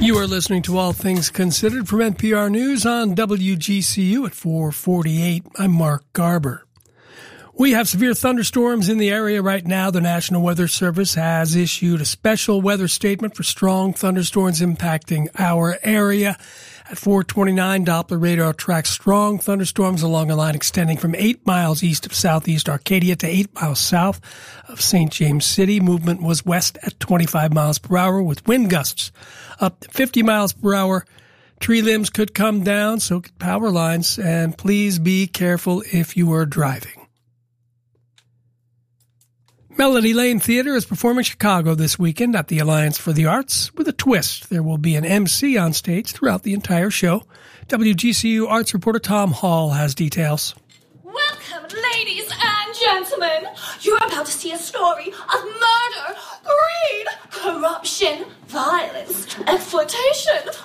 You are listening to All Things Considered from NPR News on WGCU at 448. I'm Mark Garber. We have severe thunderstorms in the area right now. The National Weather Service has issued a special weather statement for strong thunderstorms impacting our area. At 4:29, Doppler radar tracks strong thunderstorms along a line extending from 8 miles east of southeast Arcadia to 8 miles south of St. James City. Movement was west at 25 miles per hour with wind gusts up to 50 miles per hour. Tree limbs could come down, so could power lines, and please be careful if you are driving. Melody Lane Theater is performing Chicago this weekend at the Alliance for the Arts with a twist. There will be an MC on stage throughout the entire show. WGCU Arts reporter Tom Hall has details. Welcome, ladies and gentlemen. You're about to see a story of murder, greed, corruption, violence, exploitation,